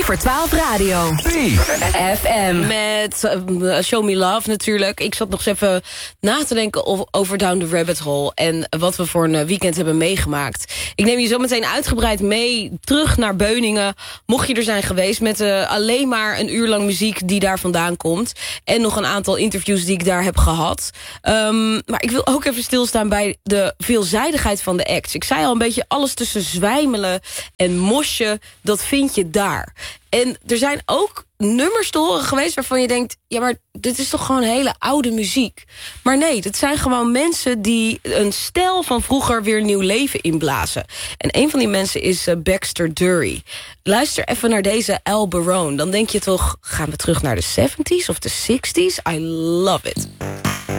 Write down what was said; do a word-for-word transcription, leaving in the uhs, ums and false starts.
voor twaalf Radio. F M. Met uh, Show Me Love natuurlijk. Ik zat nog eens even na te denken over Down the Rabbit Hole... en wat we voor een weekend hebben meegemaakt. Ik neem je zo meteen uitgebreid mee terug naar Beuningen. Mocht je er zijn geweest met uh, alleen maar een uur lang muziek die daar vandaan komt. En nog een aantal interviews die ik daar heb gehad. Um, maar ik wil ook even stilstaan bij de veelzijdigheid van de acts. Ik zei al een beetje alles tussen zwijmelen en mosje, dat vind je daar. En er zijn ook nummers te horen geweest waarvan je denkt... ja, maar dit is toch gewoon hele oude muziek. Maar nee, dit zijn gewoon mensen die een stijl van vroeger weer nieuw leven inblazen. En een van die mensen is uh, Baxter Dury. Luister even naar deze Al Barone. Dan denk je toch, gaan we terug naar de zeventig of de zestig? I love it.